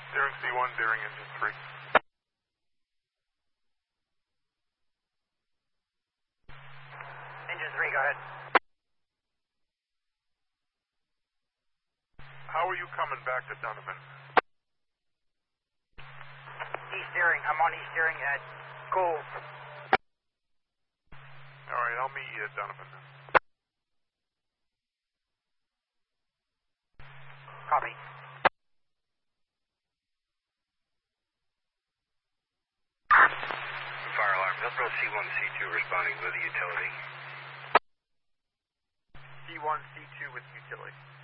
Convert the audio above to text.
Steering C1, Deering engine 3. Engine 3, go ahead. How are you coming back to Donovan? East steering. I'm on east steering at Gould. Alright, I'll meet you at Donovan then. Copy. Fire alarm. Hillsborough C1, C2 responding with the utility. C1, C2 with utility.